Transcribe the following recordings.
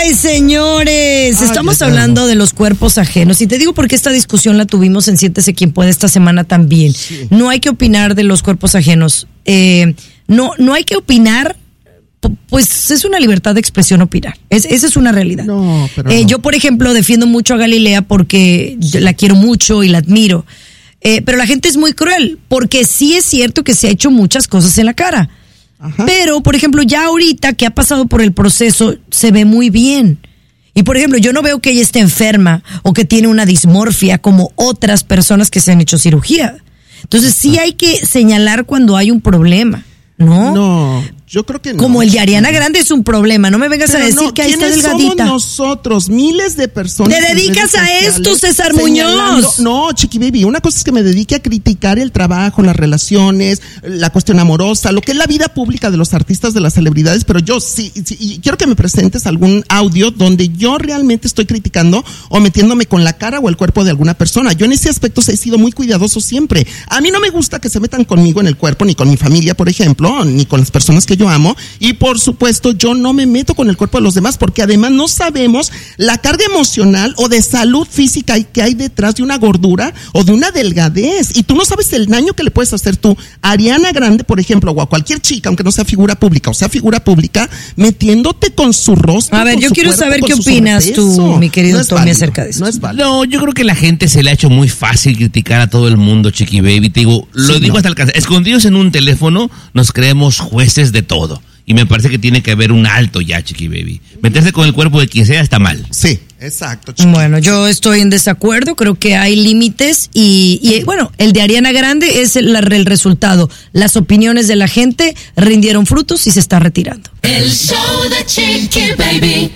Ay, señores, estamos hablando de los cuerpos ajenos. Y te digo porque esta discusión la tuvimos en Siéntese Quien Puede esta semana también. Sí. No hay que opinar de los cuerpos ajenos. No hay que opinar, pues es una libertad de expresión opinar. Esa es una realidad. No, pero no. Yo, por ejemplo, defiendo mucho a Galilea porque la quiero mucho y la admiro. Pero la gente es muy cruel, porque sí es cierto que se ha hecho muchas cosas en la cara. Ajá. Pero, por ejemplo, ya ahorita que ha pasado por el proceso, se ve muy bien. Y, por ejemplo, yo no veo que ella esté enferma o que tiene una dismorfia como otras personas que se han hecho cirugía. Entonces, sí hay que señalar cuando hay un problema, ¿no? No, yo creo que no. Como el de Ariana Grande es un problema. No me vengas a decir que ahí está delgadita. Somos nosotros, miles de personas. ¿Te dedicas a esto, César Muñoz? No, Chiqui Baby, una cosa es que me dedique a criticar el trabajo, las relaciones, la cuestión amorosa, lo que es la vida pública de los artistas, de las celebridades, pero yo sí quiero que me presentes algún audio donde yo realmente estoy criticando o metiéndome con la cara o el cuerpo de alguna persona. Yo en ese aspecto he sido muy cuidadoso siempre. A mí no me gusta que se metan conmigo en el cuerpo, ni con mi familia, por ejemplo, ni con las personas que yo amo, y por supuesto yo no me meto con el cuerpo de los demás, porque además no sabemos la carga emocional o de salud física que hay detrás de una gordura o de una delgadez, y tú no sabes el daño que le puedes hacer tú a Ariana Grande, por ejemplo, o a cualquier chica, aunque no sea figura pública, o sea figura pública, metiéndote con su rostro. A ver, yo quiero saber qué opinas tú, mi querido Tommy, acerca de esto. No, yo creo que la gente se le ha hecho muy fácil criticar a todo el mundo, Chiqui Baby. Te digo, lo digo hasta el cansancio. Escondidos en un teléfono, nos creemos jueces de todo. Y me parece que tiene que haber un alto ya, Chiqui Baby. Meterse con el cuerpo de quien sea está mal. Sí, exacto, Chiqui. Bueno, yo estoy en desacuerdo. Creo que hay límites. Y bueno, el de Ariana Grande es el resultado. Las opiniones de la gente rindieron frutos y se está retirando. El show de Chiqui Baby.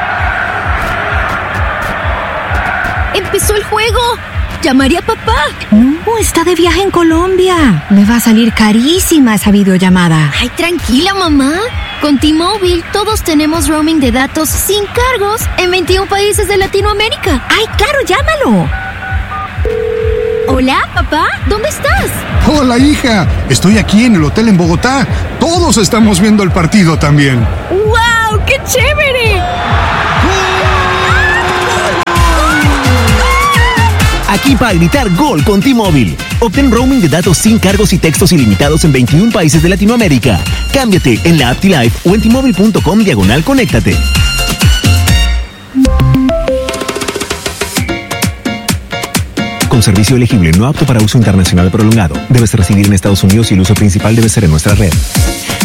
¡Empezó el juego! ¿Llamaré a papá? No, está de viaje en Colombia. Me va a salir carísima esa videollamada. Ay, tranquila, mamá. Con T-Mobile todos tenemos roaming de datos sin cargos en 21 países de Latinoamérica. ¡Ay, claro, llámalo! Hola, papá, ¿dónde estás? Hola, hija. Estoy aquí en el hotel en Bogotá. Todos estamos viendo el partido también. ¡Wow! ¡Qué chévere! Aquí para gritar gol con T-Mobile. Obtén roaming de datos sin cargos y textos ilimitados en 21 países de Latinoamérica. Cámbiate en la app T-Life o en T-Mobile.com/conéctate. Con servicio elegible no apto para uso internacional prolongado. Debes residir en Estados Unidos y el uso principal debe ser en nuestra red.